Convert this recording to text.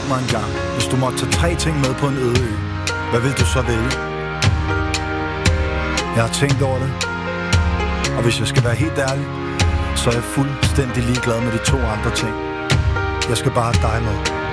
spurgt mig engang, hvis du måtte tage 3 ting med på en øde ø, hvad vil du så vælge? Jeg har tænkt over det, og hvis jeg skal være helt ærlig, så er jeg fuldstændig ligeglad med de 2 andre ting. Jeg skal bare have dig med.